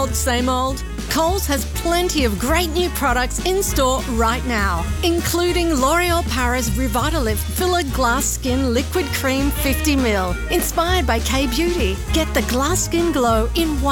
old, same old? Coles has plenty of great new products in store right now, including L'Oreal Paris Revitalift Filler Glass Skin Liquid Cream 50ml, inspired by K-Beauty. Get the glass skin glow in one